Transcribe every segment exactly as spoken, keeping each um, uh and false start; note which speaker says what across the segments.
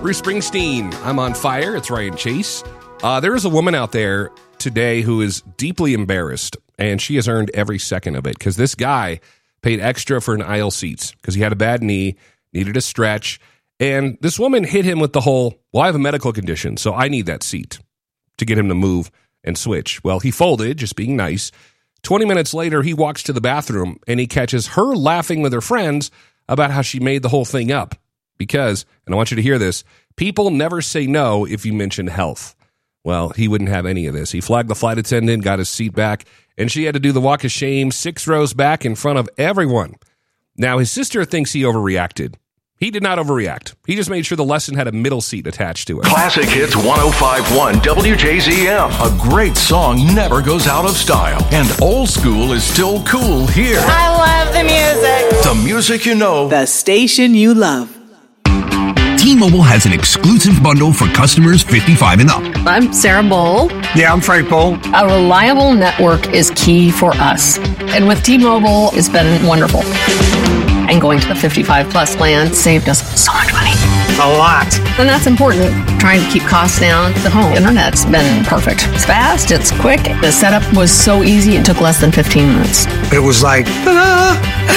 Speaker 1: Bruce Springsteen, I'm on fire. It's Ryan Chase. Uh, there is a woman out there today who is deeply embarrassed, and she has earned every second of it because this guy paid extra for an aisle seat because he had a bad knee, needed a stretch, and this woman hit him with the whole, well, I have a medical condition, so I need that seat to get him to move and switch. Well, he folded, just being nice. twenty minutes later, he walks to the bathroom, and he catches her laughing with her friends about how she made the whole thing up. Because, and I want you to hear this, people never say no if you mention health. Well, he wouldn't have any of this. He flagged the flight attendant, got his seat back, and she had to do the walk of shame six rows back in front of everyone. Now, his sister thinks he overreacted. He did not overreact. He just made sure the lesson had a middle seat attached to it.
Speaker 2: Classic Hits one oh five point one W J Z M. A great song never goes out of style. And old school is still cool here.
Speaker 3: I love the music.
Speaker 2: The music you know.
Speaker 4: The station you love.
Speaker 5: T-Mobile has an exclusive bundle for customers fifty-five and up.
Speaker 6: I'm Sarah Bowl.
Speaker 7: Yeah, I'm Frank Bowl.
Speaker 6: A reliable network is key for us. And with T-Mobile, it's been wonderful. And going to the fifty-five plus plan saved us so much money.
Speaker 7: A lot.
Speaker 6: And that's important. Trying to keep costs down. The home internet's been perfect. It's fast, it's quick. The setup was so easy, it took less than fifteen minutes.
Speaker 7: It was like, ta-da!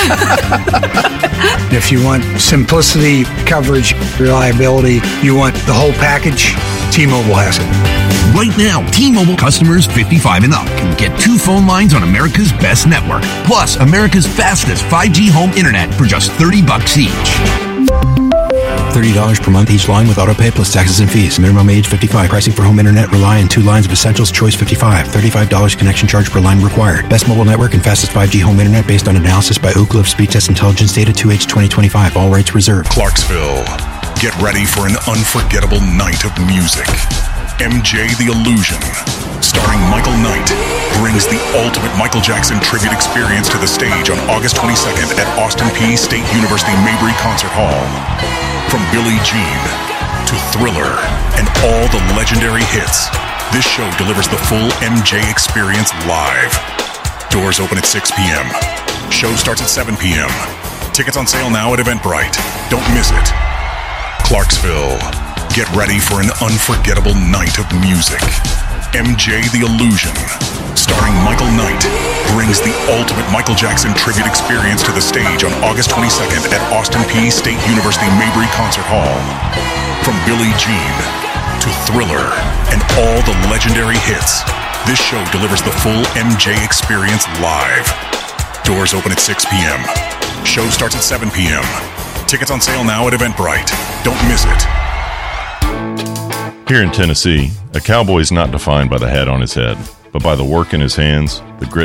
Speaker 7: If you want simplicity, coverage, reliability, you want the whole package, T-Mobile has it.
Speaker 5: Right now, T-Mobile customers fifty-five and up can get two phone lines on America's best network, plus America's fastest five G home internet for just thirty bucks each.
Speaker 8: thirty dollars per month each line with autopay plus taxes and fees. Minimum age fifty-five. Pricing for home internet rely on two lines of Essentials Choice fifty-five. thirty-five dollars connection charge per line required. Best mobile network and fastest five G home internet based on analysis by Ookla of Speed Test Intelligence Data two H twenty twenty-five. All rights reserved.
Speaker 9: Clarksville. Get ready for an unforgettable night of music. M J the Illusion, starring Michael Knight, brings the ultimate Michael Jackson tribute experience to the stage on August twenty-second at Austin Peay State University Mabry Concert Hall. From Billie Jean to Thriller and all the legendary hits, this show delivers the full M J experience live. Doors open at six p.m. Show starts at seven p.m. Tickets on sale now at Eventbrite. Don't miss it. Clarksville. Get ready for an unforgettable night of music. M J the Illusion, starring Michael Knight, brings the ultimate Michael Jackson tribute experience to the stage on August twenty-second at Austin Peay State University Mabry Concert Hall. From Billie Jean to Thriller and all the legendary hits, this show delivers the full M J experience live. Doors open at six p.m. Show starts at seven p.m. Tickets on sale now at Eventbrite. Don't miss it.
Speaker 10: Here in Tennessee, a cowboy is not defined by the hat on his head, but by the work in his hands, the grit